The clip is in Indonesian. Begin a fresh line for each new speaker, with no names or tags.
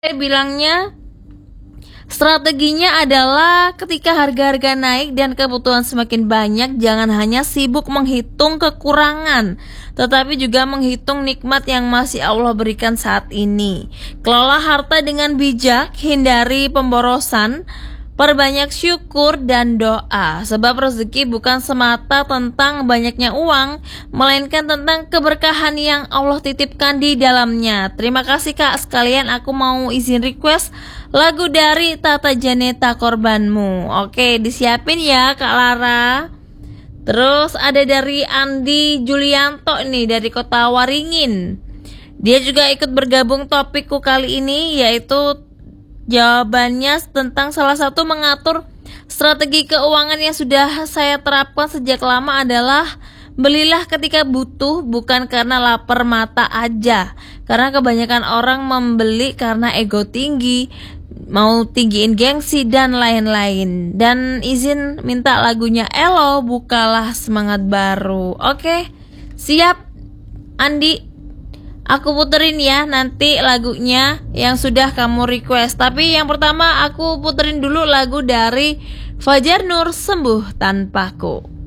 Bilangnya strateginya adalah ketika harga-harga naik dan kebutuhan semakin banyak, jangan hanya sibuk menghitung kekurangan, tetapi juga menghitung nikmat yang masih Allah berikan saat ini. Kelola harta dengan bijak, hindari pemborosan, perbanyak syukur dan doa, sebab rezeki bukan semata tentang banyaknya uang, melainkan tentang keberkahan yang Allah titipkan di dalamnya. Terima kasih Kak, sekalian aku mau izin request lagu dari Tata Janeta, Korbanmu. Oke, disiapin ya Kak Lara. Terus ada dari Andi Julianto nih dari Kota Waringin. Dia juga ikut bergabung topikku kali ini, yaitu jawabannya tentang salah satu mengatur strategi keuangan yang sudah saya terapkan sejak lama adalah belilah ketika butuh, bukan karena lapar mata aja. Karena kebanyakan orang membeli karena ego tinggi, mau tinggiin gengsi dan lain-lain. Dan izin minta lagunya Elo, Bukalah Semangat Baru. Oke, siap Andi, aku puterin ya nanti lagunya yang sudah kamu request. Tapi yang pertama aku puterin dulu lagu dari Fajar Nur, Sembuh Tanpaku.